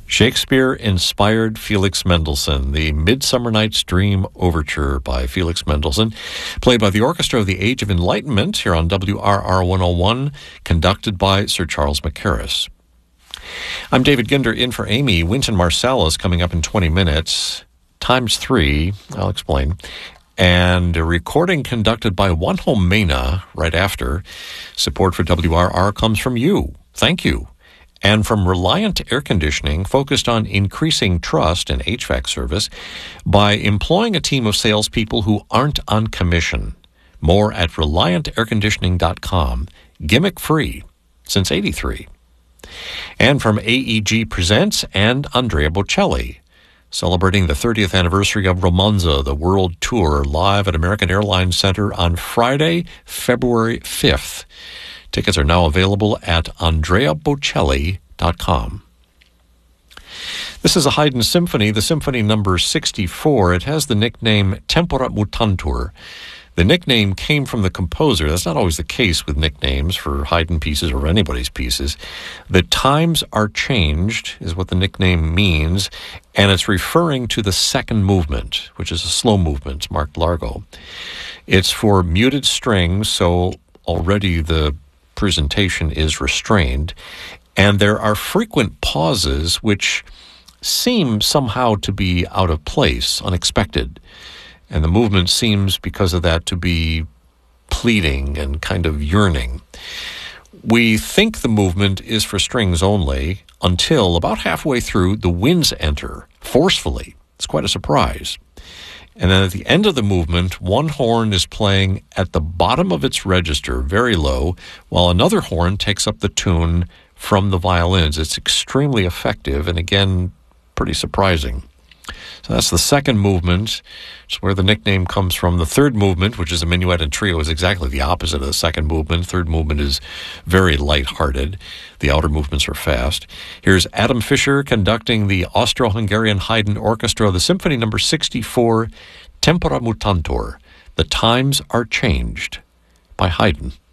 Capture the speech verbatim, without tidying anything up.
Shakespeare-inspired Felix Mendelssohn, the Midsummer Night's Dream Overture by Felix Mendelssohn, played by the Orchestra of the Age of Enlightenment here on W R R one oh one, conducted by Sir Charles Mackerras. I'm David Ginder, in for Amy. Wynton Marsalis coming up in twenty minutes, times three, I'll explain, and a recording conducted by Juanjo Mena right after. Support for W R R comes from you. Thank you. And from Reliant Air Conditioning, focused on increasing trust in H V A C service by employing a team of salespeople who aren't on commission. More at reliant air conditioning dot com. Gimmick free since eighty-three. And from A E G Presents and Andrea Bocelli, celebrating the thirtieth anniversary of Romanza, the world tour, live at American Airlines Center on Friday, February fifth. Tickets are now available at andrea bocelli dot com. This is a Haydn symphony, the symphony number sixty-four. It has the nickname Tempora Mutantur. The nickname came from the composer. That's not always the case with nicknames for Haydn pieces or anybody's pieces. The times are changed is what the nickname means, and it's referring to the second movement, which is a slow movement, marked largo. It's for muted strings, so already the presentation is restrained, and there are frequent pauses which seem somehow to be out of place, unexpected, and the movement seems, because of that, to be pleading and kind of yearning. We think the movement is for strings only until about halfway through the winds enter forcefully. It's quite a surprise. And then at the end of the movement, one horn is playing at the bottom of its register, very low, while another horn takes up the tune from the violins. It's extremely effective and, again, pretty surprising. So that's the second movement. It's where the nickname comes from. The third movement, which is a minuet and trio, is exactly the opposite of the second movement. Third movement is very light-hearted. The outer movements are fast. Here's Adam Fischer conducting the Austro-Hungarian Haydn Orchestra, the Symphony number sixty-four, Tempora Mutantur. The Times Are Changed by Haydn.